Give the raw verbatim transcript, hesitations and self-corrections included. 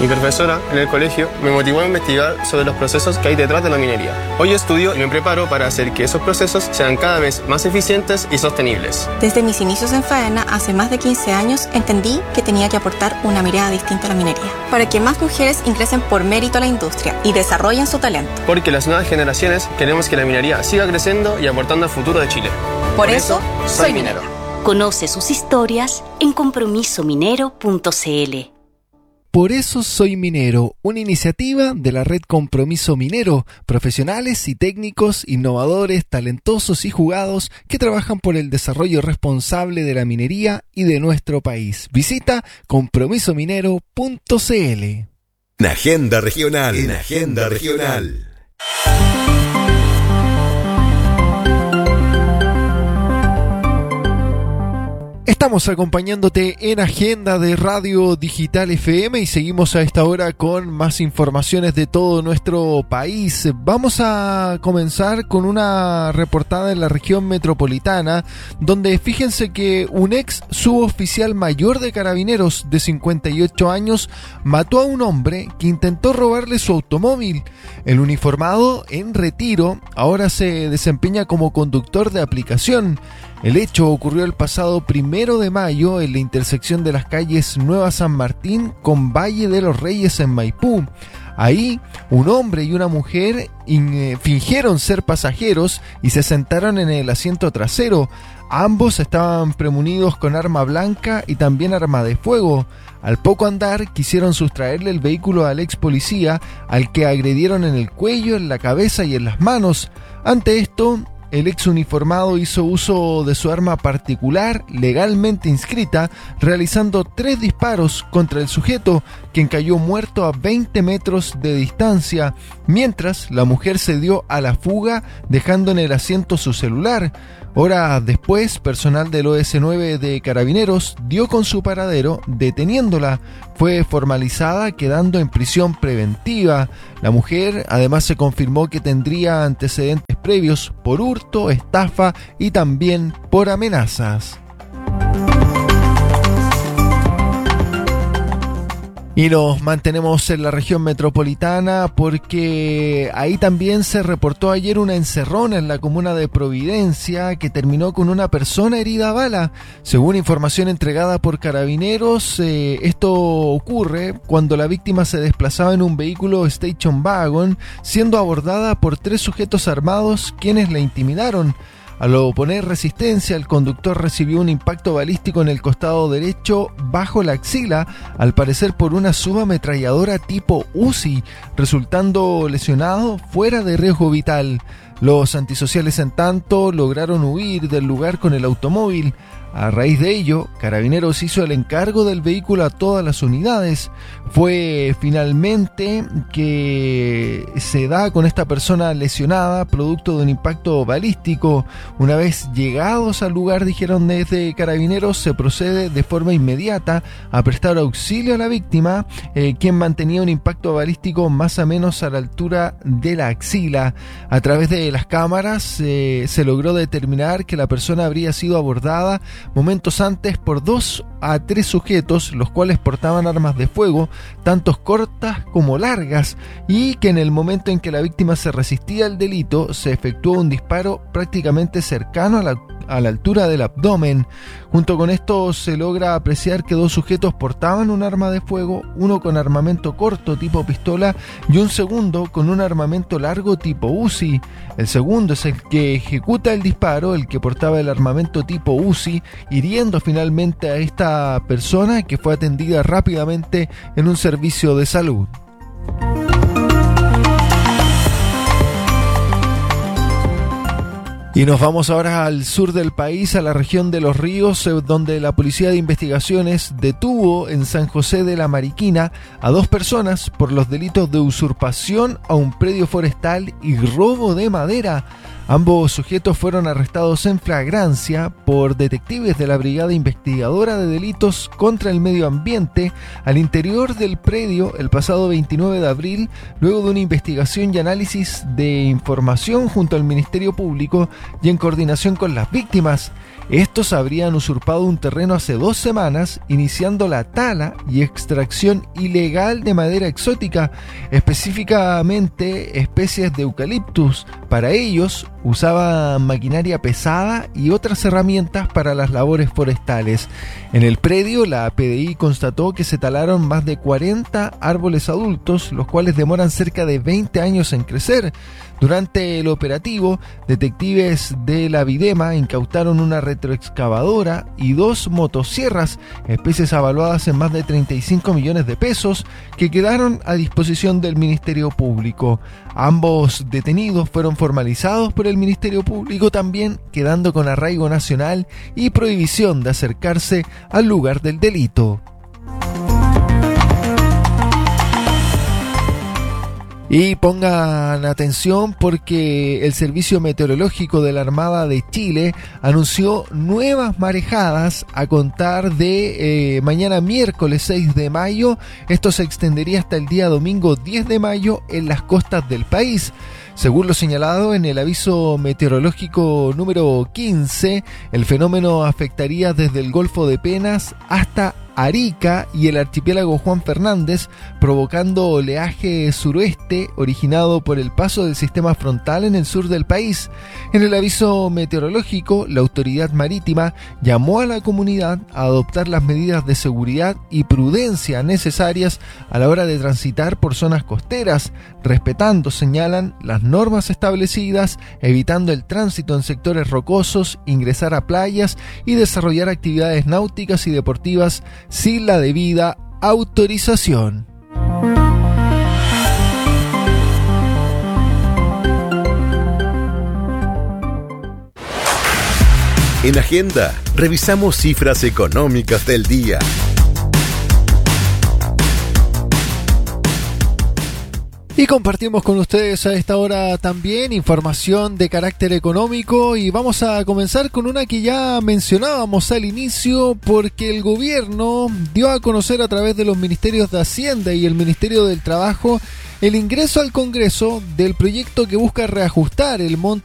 Mi profesora en el colegio me motivó a investigar sobre los procesos que hay detrás de la minería. Hoy estudio y me preparo para hacer que esos procesos sean cada vez más eficientes y sostenibles. Desde mis inicios en Faena, hace más de quince años, entendí que tenía que aportar una mirada distinta a la minería, para que más mujeres ingresen por mérito a la industria y desarrollen su talento. Porque las nuevas generaciones queremos que la minería siga creciendo y aportando al futuro de Chile. Por, por eso, eso, soy minero. Conoce sus historias en compromiso minero punto c l. Por eso soy minero, una iniciativa de la red Compromiso Minero, profesionales y técnicos, innovadores, talentosos y jugados que trabajan por el desarrollo responsable de la minería y de nuestro país. Visita compromiso minero punto c l. En Agenda Regional, en Agenda Regional. Estamos acompañándote en Agenda de Radio Digital F M y seguimos a esta hora con más informaciones de todo nuestro país. Vamos a comenzar con una reportada en la región metropolitana, donde fíjense que un ex suboficial mayor de Carabineros de cincuenta y ocho años mató a un hombre que intentó robarle su automóvil. El uniformado, en retiro, ahora se desempeña como conductor de aplicación. El hecho ocurrió el pasado primero de mayo en la intersección de las calles Nueva San Martín con Valle de los Reyes en Maipú. Ahí, un hombre y una mujer in, fingieron ser pasajeros y se sentaron en el asiento trasero. Ambos estaban premunidos con arma blanca y también arma de fuego. Al poco andar, quisieron sustraerle el vehículo al ex policía, al que agredieron en el cuello, en la cabeza y en las manos. Ante esto, el ex uniformado hizo uso de su arma particular, legalmente inscrita, realizando tres disparos contra el sujeto, quien cayó muerto a veinte metros de distancia, mientras la mujer se dio a la fuga, dejando en el asiento su celular. Horas después, personal del O S nueve de Carabineros dio con su paradero, deteniéndola. Fue formalizada, quedando en prisión preventiva. La mujer además se confirmó que tendría antecedentes previos por hurto, estafa y también por amenazas. Y nos mantenemos en la región metropolitana porque ahí también se reportó ayer una encerrona en la comuna de Providencia que terminó con una persona herida a bala. Según información entregada por Carabineros, eh, esto ocurre cuando la víctima se desplazaba en un vehículo Station Wagon, siendo abordada por tres sujetos armados quienes la intimidaron. Al oponer resistencia, el conductor recibió un impacto balístico en el costado derecho bajo la axila, al parecer por una subametralladora tipo U Z I, resultando lesionado fuera de riesgo vital. Los antisociales, en tanto, lograron huir del lugar con el automóvil. A raíz de ello, Carabineros hizo el encargo del vehículo a todas las unidades. Fue finalmente que se da con esta persona lesionada producto de un impacto balístico. Una vez llegados al lugar, dijeron desde Carabineros, se procede de forma inmediata a prestar auxilio a la víctima, eh, quien mantenía un impacto balístico más o menos a la altura de la axila. A través de las cámaras eh, se logró determinar que la persona habría sido abordada momentos antes por dos a tres sujetos, los cuales portaban armas de fuego, tanto cortas como largas, y que en el momento en que la víctima se resistía al delito, se efectuó un disparo prácticamente cercano a la, a la altura del abdomen. Junto con esto se logra apreciar que dos sujetos portaban un arma de fuego, uno con armamento corto tipo pistola y un segundo con un armamento largo tipo U Z I. El segundo es el que ejecuta el disparo, el que portaba el armamento tipo U Z I, hiriendo finalmente a esta persona, que fue atendida rápidamente en un servicio de salud. Y nos vamos ahora al sur del país, a la región de Los Ríos, donde la Policía de Investigaciones detuvo en San José de la Mariquina a dos personas por los delitos de usurpación a un predio forestal y robo de madera. Ambos sujetos fueron arrestados en flagrancia por detectives de la Brigada Investigadora de Delitos contra el Medio Ambiente al interior del predio el pasado veintinueve de abril, luego de una investigación y análisis de información junto al Ministerio Público y en coordinación con las víctimas. Estos habrían usurpado un terreno hace dos semanas, iniciando la tala y extracción ilegal de madera exótica, específicamente especies de eucaliptus. Para ellos, usaban maquinaria pesada y otras herramientas para las labores forestales. En el predio, la P D I constató que se talaron más de cuarenta árboles adultos, los cuales demoran cerca de veinte años en crecer. Durante el operativo, detectives de la Videma incautaron una retroexcavadora y dos motosierras, especies avaluadas en más de treinta y cinco millones de pesos, que quedaron a disposición del Ministerio Público. Ambos detenidos fueron formalizados por el Ministerio Público también, quedando con arraigo nacional y prohibición de acercarse al lugar del delito. Y pongan atención porque el Servicio Meteorológico de la Armada de Chile anunció nuevas marejadas a contar de eh, mañana miércoles seis de mayo. Esto se extendería hasta el día domingo diez de mayo en las costas del país. Según lo señalado en el aviso meteorológico número quince, el fenómeno afectaría desde el Golfo de Penas hasta Arica y el archipiélago Juan Fernández, provocando oleaje suroeste originado por el paso del sistema frontal en el sur del país. En el aviso meteorológico, la autoridad marítima llamó a la comunidad a adoptar las medidas de seguridad y prudencia necesarias a la hora de transitar por zonas costeras, respetando, señalan, las normas establecidas, evitando el tránsito en sectores rocosos, ingresar a playas y desarrollar actividades náuticas y deportivas sin la debida autorización. En Agenda, revisamos cifras económicas del día. Y compartimos con ustedes a esta hora también información de carácter económico y vamos a comenzar con una que ya mencionábamos al inicio porque el gobierno dio a conocer a través de los ministerios de Hacienda y el Ministerio del Trabajo el ingreso al Congreso del proyecto que busca reajustar el monto